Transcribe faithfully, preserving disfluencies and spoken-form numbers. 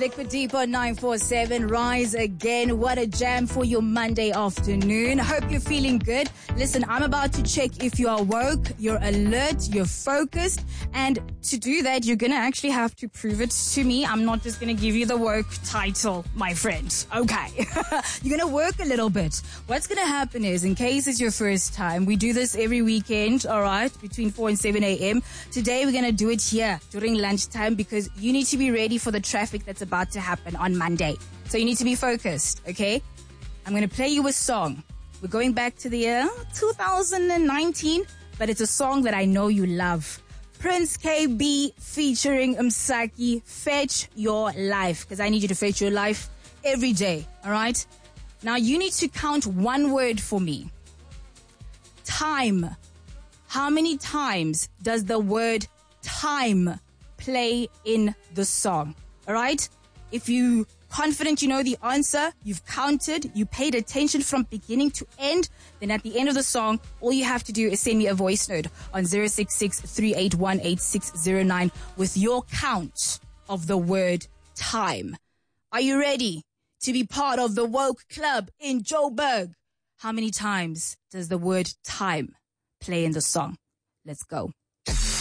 Liquid Deep on nine four seven. Rise again. What a jam for your Monday afternoon. Hope you're feeling good. Listen, I'm about to check if you are woke, you're alert, you're focused. And to do that, you're going to actually have to prove it to me. I'm not just going to give you the woke title, my friend. Okay. You're going to work a little bit. What's going to happen is, in case it's your first time, we do this every weekend, all right, between four and seven a.m. Today, we're going to do it here during lunchtime because you need to be ready for the traffic that's about to happen on Monday. So you need to be focused, okay? I'm going to play you a song. We're going back to the year two thousand nineteen, but it's a song that I know you love. Prince K B featuring Msaki, Fetch Your Life, because I need you to fetch your life every day, all right? Now, you need to count one word for me. Time. How many times does the word time play in the song? All right? If you confident you know the answer, you've counted, you paid attention from beginning to end, then at the end of the song, all you have to do is send me a voice note on zero six six, three eight one, eight six zero nine with your count of the word time. Are you ready to be part of the woke club in Joburg? How many times does the word time play in the song? Let's go.